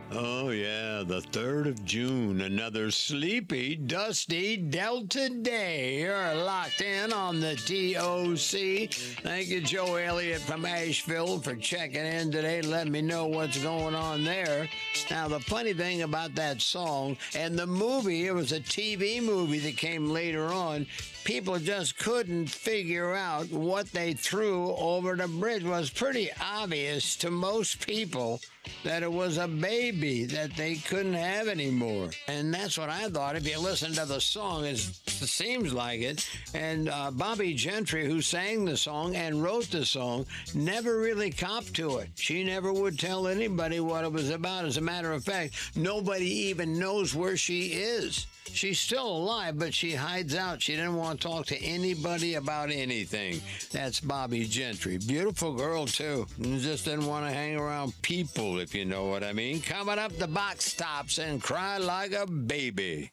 Oh, yeah, the 3rd of June, another sleepy, dusty Delta day. You're locked in on the TOC. Thank you, Joe Elliott from Asheville, for checking in today. Let me know what's going on there. Now, the funny thing about that song and the movie, it was a TV movie that came later on. People just couldn't figure out what they threw over the bridge. It was pretty obvious to most people that it was a baby that they couldn't have anymore. And that's what I thought. If you listen to the song, it seems like it. And Bobby Gentry, who sang the song and wrote the song, never really copped to it. She never would tell anybody what it was about. As a matter of fact, nobody even knows where she is. She's still alive, but she hides out. She didn't want to talk to anybody about anything. That's Bobby Gentry. Beautiful girl, too. Just didn't want to hang around people, if you know what I mean. Coming up, the box stops and cry like a baby.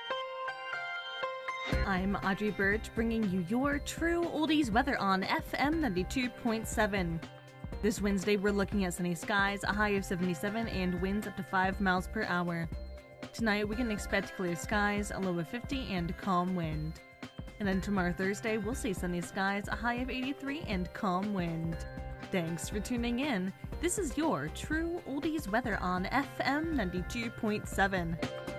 I'm Audrey Birch, bringing you your true oldies weather on FM 92.7. This Wednesday, we're looking at sunny skies, a high of 77, and winds up to 5 miles per hour. Tonight, we can expect clear skies, a low of 50, and calm wind. And then tomorrow, Thursday, we'll see sunny skies, a high of 83, and calm wind. Thanks for tuning in. This is your true oldies weather on FM 92.7.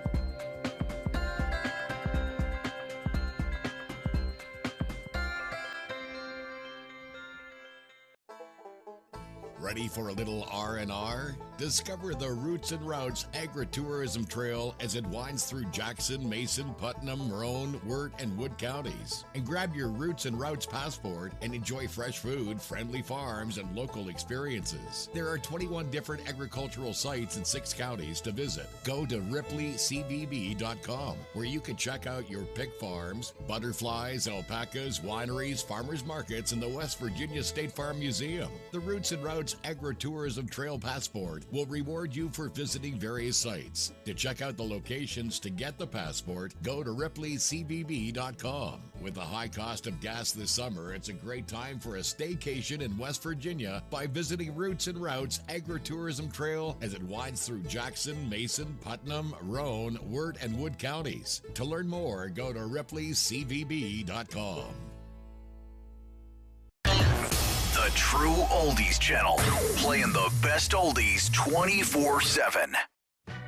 Ready for a little R&R? Discover the Roots and Routes Agritourism Trail as it winds through Jackson, Mason, Putnam, Roan, Wirt, and Wood counties. And grab your Roots and Routes passport and enjoy fresh food, friendly farms, and local experiences. There are 21 different agricultural sites in 6 counties to visit. Go to RipleyCVB.com, where you can check out your pig farms, butterflies, alpacas, wineries, farmers markets, and the West Virginia State Farm Museum. The Roots and Routes Agritourism Trail Passport will reward you for visiting various sites. To check out the locations to get the passport, go to RipleyCVB.com. With the high cost of gas this summer, it's a great time for a staycation in West Virginia by visiting Roots and Routes Agritourism Trail as it winds through Jackson, Mason, Putnam, Roan, Wirt, and Wood counties. To learn more, go to RipleyCVB.com. The True Oldies Channel, playing the best oldies 24/7.